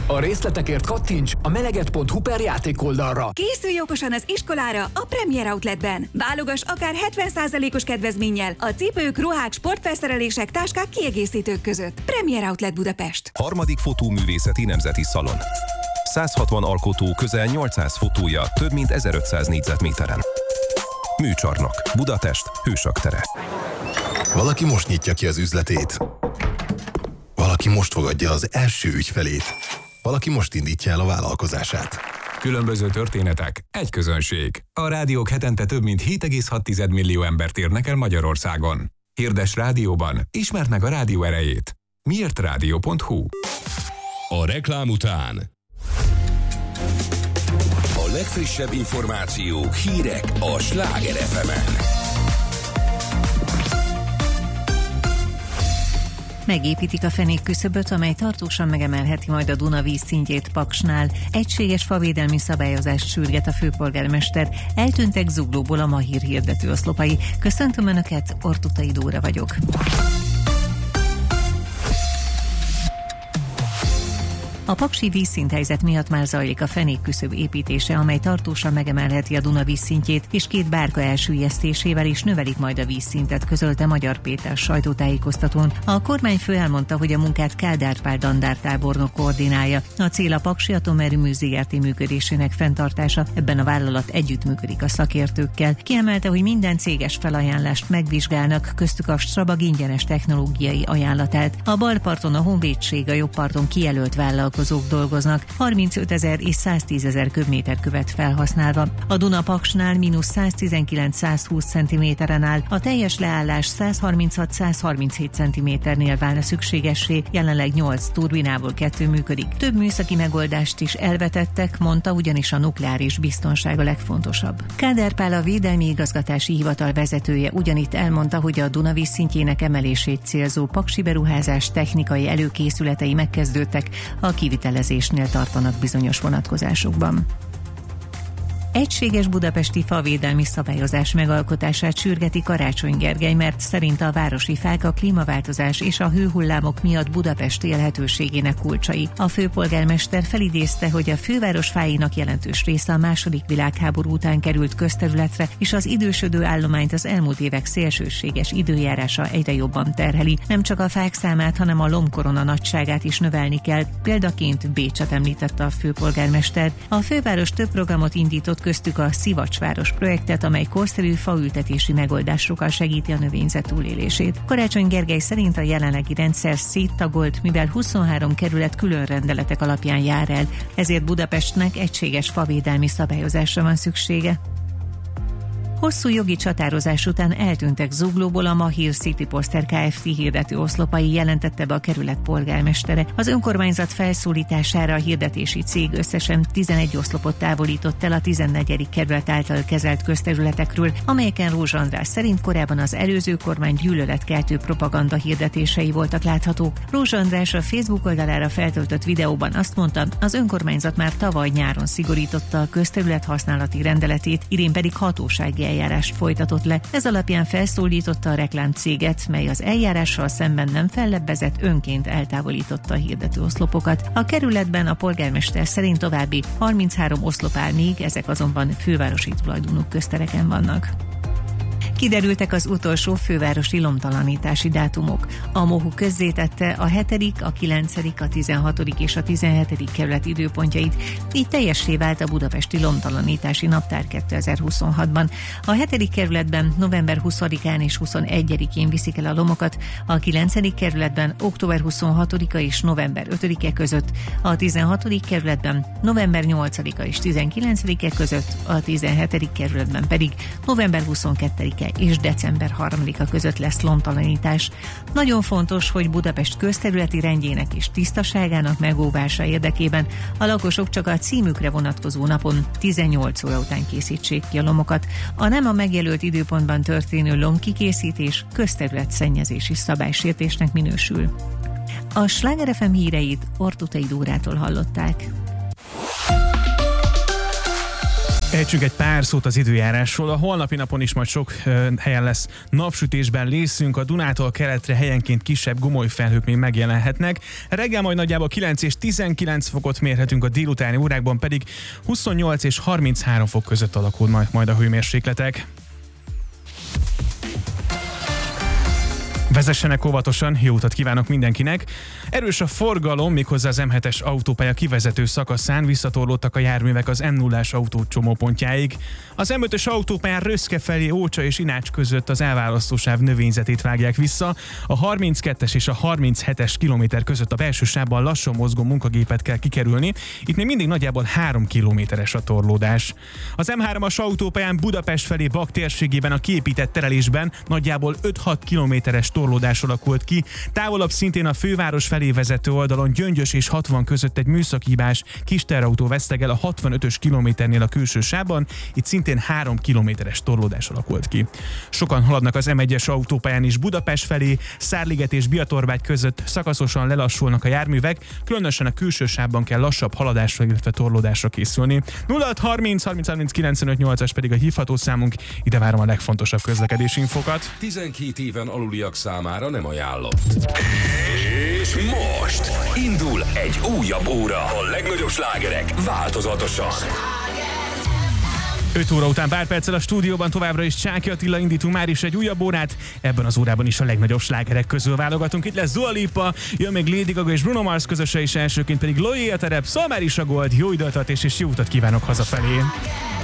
A részletekért kattints a meleget.hu per játékoldalra. Készülj okosan az iskolára a Premier Outletben. Válogass akár 70%-os kedvezménnyel a cipők, ruhák, sportfelszerelések, táskák, kiegészítők között. Premier Outlet Budapest. Harmadik fotóművészeti nemzeti szalon. 160 alkotó, közel 800 fotója, több mint 1500 négyzetméteren. Műcsarnok, Budapest, Hősök tere. Valaki most nyitja ki az üzletét. Valaki most fogadja az első ügyfelét. Valaki most indítja el a vállalkozását. Különböző történetek, egy közönség. A rádiók hetente több mint 7,6 millió embert érnek el Magyarországon. Hirdess rádióban, ismerd meg a rádió erejét. miértradio.hu. A reklám után a legfrissebb információk, hírek a Sláger FM-en. Megépítik a fenékküszöböt, amely tartósan megemelheti majd a Duna vízszintjét Paksnál. Egységes favédelmi szabályozást sürget a főpolgármester. Eltűntek zuglóból a Mahír hirdető oszlopai. Köszöntöm Önöket, Ortutai Dóra vagyok. A paksi vízszinthelyzet miatt már zajlik a fenékküszöb építése, amely tartósan megemelheti a Duna vízszintjét, és 2 bárka elsüllyesztésével is növelik majd a vízszintet, közölte Magyar Péter sajtótájékoztatón. A kormányfő elmondta, hogy a munkát Kádár Pál dandártábornok koordinálja. A cél a Paksi Atomerőmű Zrt. Működésének fenntartása, ebben a vállalat együttműködik a szakértőkkel. Kiemelte, hogy minden céges felajánlást megvizsgálnak, köztük a Strabag ingyenes technológiai ajánlatát. A bal parton a Honvédség, a jobb parton kijelölt vállalkozók dolgoznak, 35 000 és 110 000 köbméter követ felhasználva. A Duna Paksnál -119-120 cm-en áll, a teljes leállás 136-137 cm-nél válna szükségessé, jelenleg 8 turbinából 2 működik. Több műszaki megoldást is elvetettek, mondta, ugyanis a nukleáris biztonság a legfontosabb. Kádár Pál, a Védelmi Igazgatási Hivatal vezetője ugyanitt elmondta, hogy a Duna vízszintjének emelését célzó paksi beruházás technikai előkészületei megkezdődtek, a kivitelezésnél tartanak bizonyos vonatkozásokban. Egységes budapesti favédelmi szabályozás megalkotását sürgeti Karácsony Gergely, mert szerint a városi fák a klímaváltozás és a hőhullámok miatt Budapest élhetőségének kulcsai. A főpolgármester felidézte, hogy a főváros fáinak jelentős része a II. Világháború után került közterületre, és az idősödő állományt az elmúlt évek szélsőséges időjárása egyre jobban terheli. Nem csak a fák számát, hanem a lombkorona nagyságát is növelni kell. Példaként Bécset említette a főpolgármester. A főváros több programot indított, köztük a Szivacsváros projektet, amely korszerű faültetési megoldásokkal segíti a növényzet túlélését. Karácsony Gergely szerint a jelenlegi rendszer széttagolt, mivel 23 kerület külön rendeletek alapján jár el, ezért Budapestnek egységes favédelmi szabályozásra van szüksége. Hosszú jogi csatározás után eltűntek Zuglóból a Mahír City Poster Kft. Hirdető oszlopai, jelentette be a kerület polgármestere. Az önkormányzat felszólítására a hirdetési cég összesen 11 oszlopot távolított el a 14. kerület által kezelt közterületekről, amelyeken Rózs András szerint korábban az előző kormány gyűlöletkeltő propaganda hirdetései voltak láthatók. Rózs András a Facebook oldalára feltöltött videóban azt mondta, az önkormányzat már tavaly nyáron szigorította a közterület használati rendeletét, idén pedig hatósági eljárást folytatott le. Ez alapján felszólította a reklámcéget, mely az eljárással szemben nem fellebbezett, önként eltávolította a hirdető oszlopokat. A kerületben a polgármester szerint további 33 oszlop áll még, ezek azonban fővárosi tulajdonú köztereken vannak. Kiderültek az utolsó fővárosi lomtalanítási dátumok. A MOHU közzétette a 7., a 9., a 16. és a 17. kerület időpontjait, így teljessé vált a budapesti lomtalanítási naptár 2026-ban. A 7. kerületben november 20-án és 21-én viszik el a lomokat, a 9. kerületben október 26-a és november 5-e között, a 16. kerületben november 8-a és 19-e között, a 17. kerületben pedig november 22-e és december 3-a között lesz lomtalanítás. Nagyon fontos, hogy Budapest közterületi rendjének és tisztaságának megóvása érdekében a lakosok csak a címükre vonatkozó napon 18 óra után készítsék ki a lomokat. A nem a megjelölt időpontban történő lomkikészítés közterületszennyezési szabálysértésnek minősül. A Sláger FM híreit Ortutai Dórától hallották. Ejtsünk egy pár szót az időjárásról. A holnapi napon is majd sok helyen lesz napsütésben részünk, a Dunától keletre helyenként kisebb gomolyfelhők még megjelenhetnek. Reggel majd nagyjából 9 és 19 fokot mérhetünk, a délutáni órákban pedig 28 és 33 fok között alakul majd a hőmérsékletek. Vezessenek óvatosan, jó utat kívánok mindenkinek! Erős a forgalom, méghozzá az M7-es autópálya kivezető szakaszán visszatorlódtak a járművek az M0-ás autócsomópontjáig. Az M5-ös autópályán Röszke felé Ócsa és Inács között az elválasztósáv növényzetét vágják vissza. A 32-es és a 37-es kilométer között a belső sávban lassan mozgó munkagépet kell kikerülni. Itt még mindig nagyjából 3 kilométeres a torlódás. Az M3-as autópályán Budapest felé Bak térségében a kiépített terelésben nagyjából 5-6 kilométeres torlódás alakult ki. Távolabb szintén a főváros felé vezető oldalon Gyöngyös és 60 között egy műszaki hibás kis terautó vesztegel a 65-ös kilométernél a külső sávban, itt szintén 3 kilométeres torlódás alakult ki. Sokan haladnak az M1-es autópályán is Budapest felé, Szárliget és Biatorbágy között szakaszosan lelassulnak a járművek, különösen a külső sávban kell lassabb haladásra, illetve torlódásra készülni. 0630 30 30 95 8-as pedig a hívható számunk, ide várom a legfontosabb közlekedési infokat. 12 éven aluliak számára nem ajánlott. És most indul egy újabb óra. A legnagyobb slágerek változatosan. 5 óra után pár perccel a stúdióban továbbra is Csáky Attila, indítunk már is egy újabb órát. Ebben az órában is a legnagyobb slágerek közül válogatunk. Itt lesz Dua Lipa, jön még Lady Gaga és Bruno Mars közöse is, elsőként pedig Loé a terep, szól már is a Gold. Jó időt és jó utat kívánok hazafelé!